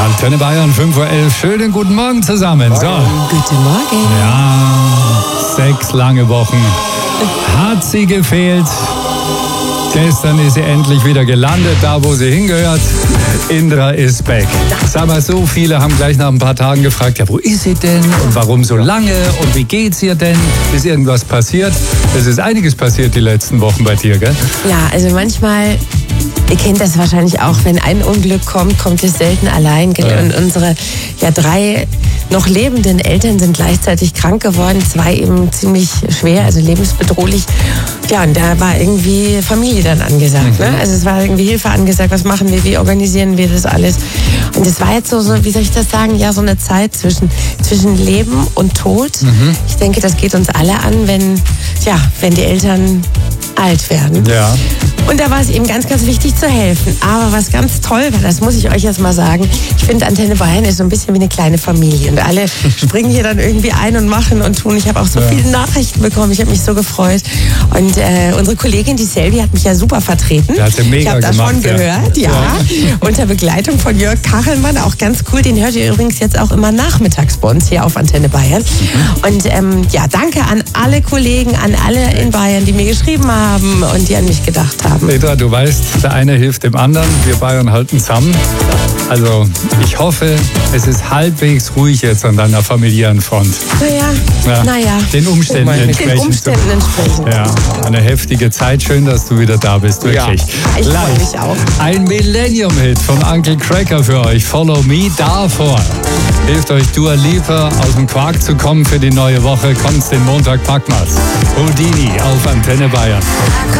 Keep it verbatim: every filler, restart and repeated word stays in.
Antenne Bayern, fünf Uhr elf. Schönen guten Morgen zusammen. So. Guten Morgen. Ja, sechs lange Wochen hat sie gefehlt. Gestern ist sie endlich wieder gelandet, da wo sie hingehört. Indra ist back. Sag mal, so viele haben gleich nach ein paar Tagen gefragt, ja, wo ist sie denn und warum so lange und wie geht's ihr denn? Ist irgendwas passiert? Es ist einiges passiert die letzten Wochen bei dir, gell? Ja, also manchmal, ihr kennt das wahrscheinlich auch, wenn ein Unglück kommt, kommt es selten allein. Ja. Und unsere ja, drei noch lebenden Eltern sind gleichzeitig krank geworden, zwei eben ziemlich schwer, also lebensbedrohlich. Ja, und da war irgendwie Familie dann angesagt. Mhm. Ne? Also es war irgendwie Hilfe angesagt, was machen wir, wie organisieren wir das alles. Und es war jetzt so, so, wie soll ich das sagen, ja, so eine Zeit zwischen, zwischen Leben und Tod. Mhm. Ich denke, das geht uns alle an, wenn, ja, wenn die Eltern alt werden. Ja. Und da war es eben ganz, ganz wichtig zu helfen. Aber was ganz toll war, das muss ich euch jetzt mal sagen, ich finde, Antenne Bayern ist so ein bisschen wie eine kleine Familie. Und alle springen hier dann irgendwie ein und machen und tun. Ich habe auch so ja. viele Nachrichten bekommen. Ich habe mich so gefreut. Und äh, unsere Kollegin, die Selvi, hat mich ja super vertreten. Die hat sie mega ich habe das gemacht, schon ja. gehört, ja. ja. Unter Begleitung von Jörg Kachelmann, auch ganz cool. Den hört ihr übrigens jetzt auch immer nachmittags bei uns hier auf Antenne Bayern. Mhm. Und ähm, ja, danke an alle Kollegen, an alle in Bayern, die mir geschrieben haben und die an mich gedacht haben. Petra, du weißt, der eine hilft dem anderen. Wir Bayern halten zusammen. Also ich hoffe, es ist halbwegs ruhig jetzt an deiner familiären Front. Naja, ja, naja. Den Umständen entsprechend. Den Umständen entsprechend. Ja, eine heftige Zeit. Schön, dass du wieder da bist, wirklich. Ja, ich freue mich auch. Ein Millennium-Hit von Uncle Cracker für euch. Follow Me. Davor hilft euch Dua Lipa aus dem Quark zu kommen für die neue Woche. Kommt's den Montag, packen wir's. Houdini auf Antenne Bayern.